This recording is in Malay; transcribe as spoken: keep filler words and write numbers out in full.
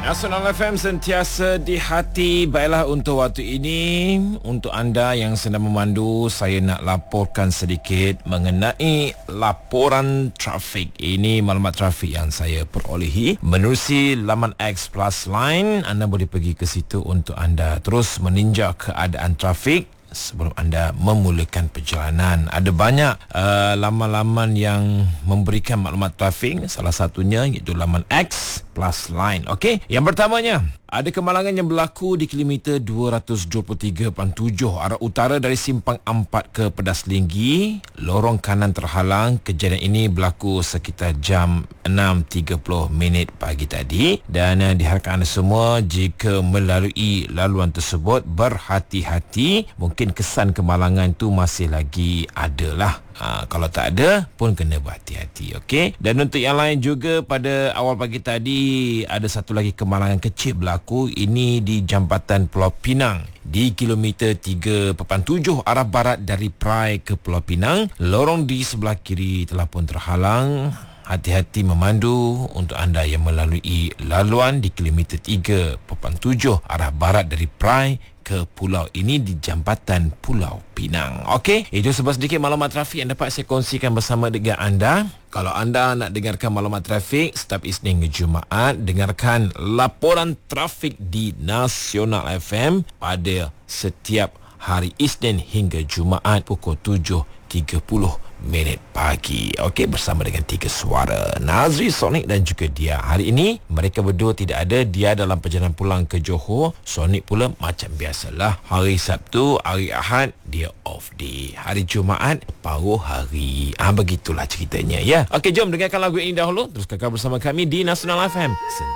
Nasional F M sentiasa di hati. Baiklah, untuk waktu ini, untuk anda yang sedang memandu, saya nak laporkan sedikit mengenai laporan trafik. Ini maklumat trafik yang saya perolehi menerusi laman X Plus Line. Anda boleh pergi ke situ untuk anda terus meninjau keadaan trafik sebelum anda memulakan perjalanan. Ada banyak uh, laman-laman yang memberikan maklumat trafik. Salah satunya iaitu laman X Plus Line. Okey, yang pertamanya, ada kemalangan yang berlaku di kilometer dua ratus dua puluh tiga titik tujuh arah utara dari Simpang Ampat ke Pedas Linggi. Lorong kanan terhalang. Kejadian ini berlaku sekitar jam enam tiga puluh minit pagi tadi. Dan uh, diharapkan anda semua jika melalui laluan tersebut berhati-hati. Mungkin kesan kemalangan tu masih lagi ada lah. Ha, kalau tak ada pun kena berhati-hati. Okey. Dan untuk yang lain juga, pada awal pagi tadi ada satu lagi kemalangan kecil berlaku. Ini di Jambatan Pulau Pinang di kilometer tiga titik tujuh arah barat dari Perai ke Pulau Pinang. Lorong di sebelah kiri telah pun terhalang. Hati-hati memandu untuk anda yang melalui laluan di kilometer tiga titik tujuh arah barat dari Perai ke pulau ini di Jambatan Pulau Pinang. Okey, itu sebab sedikit maklumat trafik yang dapat saya kongsikan bersama dengan anda. Kalau anda nak dengarkan maklumat trafik setiap Isnin hingga Jumaat, dengarkan laporan trafik di Nasional F M pada setiap hari Isnin hingga Jumaat pukul tujuh tiga puluh minit pagi. Okey, bersama dengan tiga suara, Nazri, Sonic dan juga Dia. Hari ini mereka berdua tidak ada. Dia dalam perjalanan pulang ke Johor. Sonic pula macam biasalah, hari Sabtu, hari Ahad dia off day. Hari Jumaat paruh hari. Ah, begitulah ceritanya ya. Okey, jom dengarkan lagu ini dahulu. Terus kakak bersama kami di Nasional F M.